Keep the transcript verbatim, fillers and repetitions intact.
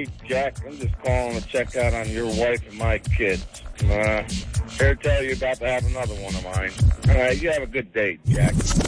Hey, Jack, I'm just calling to check out on your wife and my kids. Uh, here to tell you about to have another one of mine. All right, you have a good day, Jack.